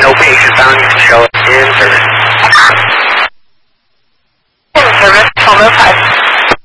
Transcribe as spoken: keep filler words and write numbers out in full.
no patient found. You can show it in service. In service, twelve oh five.